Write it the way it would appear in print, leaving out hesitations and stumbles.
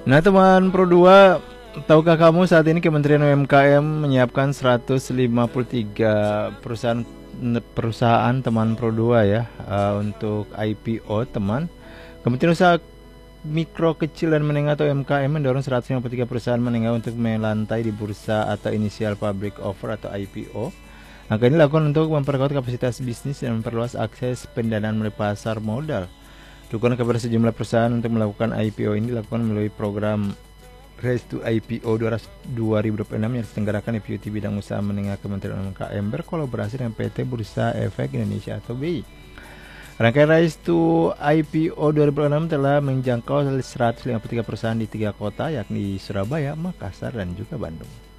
Nah teman Pro 2, tahukah kamu saat ini Kementerian UMKM menyiapkan 153 perusahaan perusahaan teman Pro 2 ya, untuk IPO teman. Kementerian Usaha Mikro Kecil dan Menengah atau UMKM mendorong 153 perusahaan menengah untuk melantai di bursa atau initial public offer atau IPO. Langkah ini dilakukan untuk memperkuat kapasitas bisnis dan memperluas akses pendanaan melalui pasar modal. Dukungan kepada sejumlah perusahaan untuk melakukan IPO ini dilakukan melalui program Race to IPO 2026 yang diselenggarakan IPO bidang usaha menengah Kementerian UMKM berkolaborasi dengan PT Bursa Efek Indonesia atau BI. Rangkaian Race to IPO 2026 telah menjangkau 153 perusahaan di 3 kota yakni Surabaya, Makassar, dan juga Bandung.